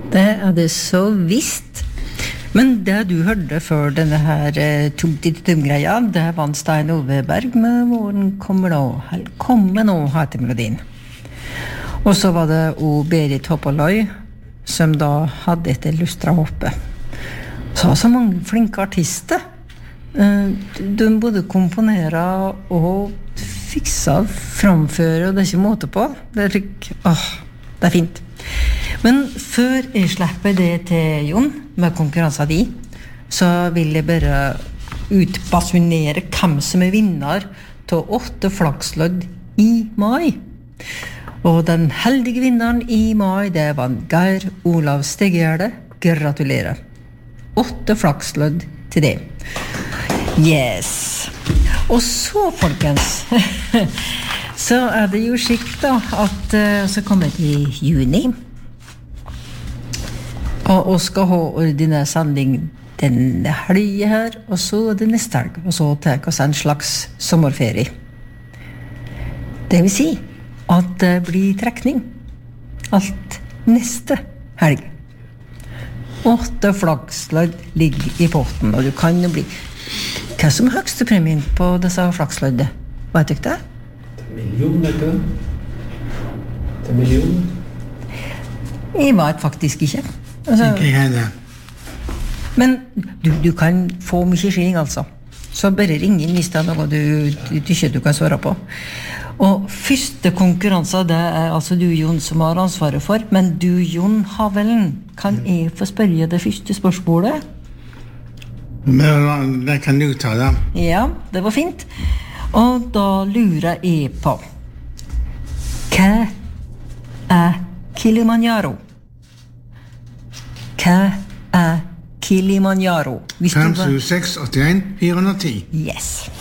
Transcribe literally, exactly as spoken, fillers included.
Det er det så visst. Men det du hørte før denne her tum-tit-tum-greia, det var Stein Ove Berg med Våren kommer nå, kommer nå, heter melodien. Og så var det o Berit Hoppaløy, som da hadde etter lustra hoppe. Så var så mange flinke artister. De både komponera og fiksa, framføre, og det er ikke måte på. Det er, ikke, åh, det er fint. Men før jeg slipper det til Jon, med konkurransen di, så vil jeg bare utbasunere hvem som er vinner til åtte flakslodd i mai. Og den heldige vinneren i mai, det var Geir Olav Stegjerde. Gratulerer. Åtte flakslodd til det. Yes. Og så, folkens, så er det jo skikt da, at uh, så kommer det i juni, og, og skal ha ordinær sending denne helgen her, og så det neste helg, og så tar vi oss en slags sommerferie. Det vil si at det blir trekning alt neste helg. Åtte flakslodd ligger i potten, og du kan jo bli... Hva som er høyeste premien på disse flaksloddet? Vet du ikke det? Det er million, vet du? Det er million. Jeg vet faktisk ikke. Altså, ikke jeg det. Men du, du kan få mye skilling, altså. Så bare ring inn hvis det er noe du, du, du ikke du kan svare på. Og første konkurranse, det er altså du, Jon, som har ansvaret for. Men du, Jon Havelen, kan jeg få spørre det første spørsmålet? Men det kan du ta da. Ja, det var fint. Og da lurer jeg på, hva er Kilimanjaro? Hva er Kilimanjaro? fem sju seks åtte en fire ti. Yes.